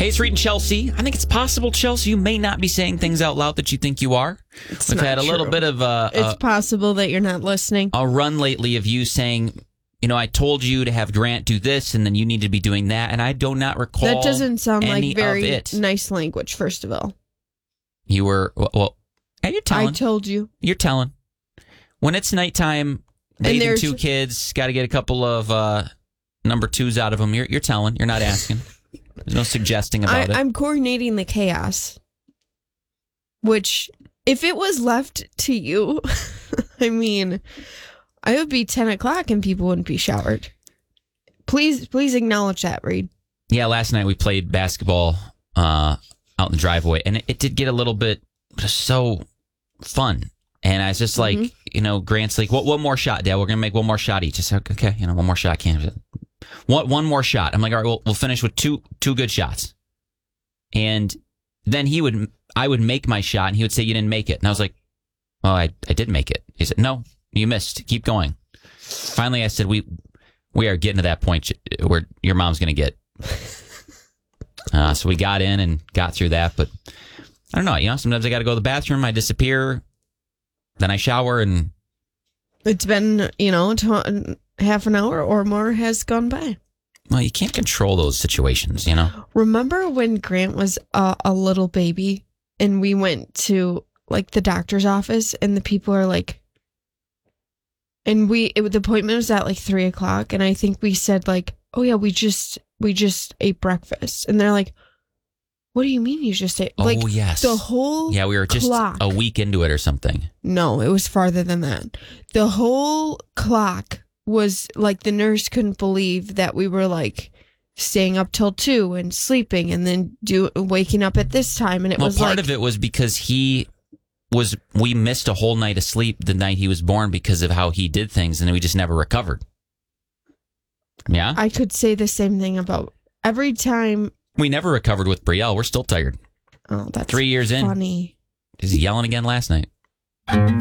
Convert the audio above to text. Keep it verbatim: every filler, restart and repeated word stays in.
Hey, it's Reed and Chelsea. I think it's possible, Chelsea, you may not be saying things out loud that you think you are. It's We've not had a true. little bit of a, It's a, possible that you're not listening. a run lately of you saying, you know, I told you to have Grant do this, and then you need to be doing that, and I do not recall That doesn't sound any like very of it. nice language, first of all. You were, well, well yeah, you're telling. I told you. You're telling. When it's nighttime, bathing there's- two kids, got to get a couple of uh, number twos out of them. You're, you're telling. You're not asking. There's no suggesting about I, it. I'm coordinating the chaos. Which, if it was left to you, I mean, I would be ten o'clock and people wouldn't be showered. Please, please acknowledge that, Reed. Yeah, last night we played basketball uh, out in the driveway, and it, it did get a little bit just so fun. And I was just like, Mhm. you know, Grant's like, what? One more shot, Dad. We're gonna make one more shot each. I said, okay, you know, one more shot. Can't. One one more shot. I'm like, all right, we'll we'll finish with two two good shots. And then he would, I would make my shot, and he would say, you didn't make it. And I was like, well, I I did make it. He said, no, you missed. Keep going. Finally, I said, we we are getting to that point where your mom's gonna get. Uh, so we got in and got through that, but I don't know. You know, sometimes I got to go to the bathroom. I disappear. Then I shower, and It's been, you know, t- half an hour or more has gone by. well, you can't control those situations, you know. Remember when Grant was a, a little baby and we went to like the doctor's office and the people are like, and we, it, the appointment was at like three o'clock. And I think we said like, oh yeah, we just, we just ate breakfast. And they're like, what do you mean you just ate? Oh, Like yes. the whole Yeah, we were just clock. a week into it or something. No, it was farther than that. The whole clock was like the nurse couldn't believe that we were like staying up till two and sleeping and then do waking up at this time. And it Well, was part like, of it was because he was, we missed a whole night of sleep the night he was born because of how he did things, and we just never recovered. Yeah? I could say the same thing about every time. We never recovered with Brielle. We're still tired. Oh, that's Three years in. funny. He's yelling again last night.